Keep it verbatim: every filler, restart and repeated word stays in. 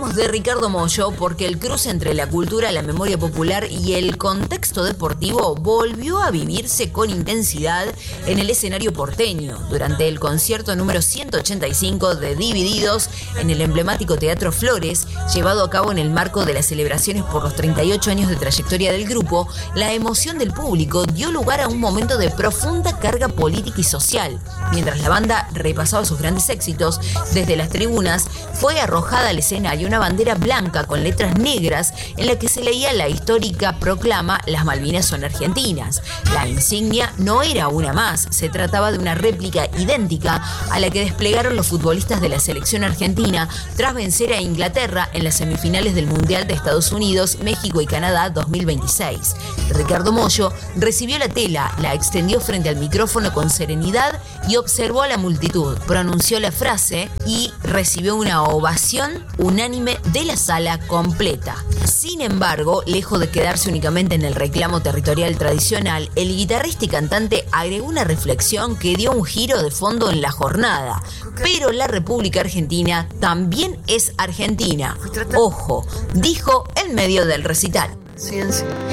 Hablamos de Ricardo Mollo porque el cruce entre la cultura, la memoria popular y el contexto deportivo volvió a vivirse con intensidad en el escenario porteño durante el concierto número ciento ochenta y cinco de Divididos en el emblemático Teatro Flores, llevado a cabo en el marco de las celebraciones por los treinta y ocho años de trayectoria del grupo. La emoción del público dio lugar a un momento de profunda carga política y social. Mientras la banda repasaba sus grandes éxitos, desde las tribunas fue arrojada al escenario una bandera blanca con letras negras en la que se leía la histórica proclama "Las Malvinas son argentinas". La insignia no era una más, se trataba de una réplica idéntica a la que desplegaron los futbolistas de la selección argentina tras vencer a Inglaterra en las semifinales del Mundial de Estados Unidos, México y Canadá dos mil veintiséis. Ricardo Mollo recibió la tela, la extendió frente al micrófono con serenidad y observó a la multitud. Pronunció la frase y recibió una ovación unánime de la sala completa. Sin embargo, lejos de quedarse únicamente en el reclamo territorial tradicional, el guitarrista y cantante agregó una reflexión que dio un giro de fondo en la jornada. Pero la República Argentina también es Argentina. Ojo, dijo en medio del recital. Ciencia.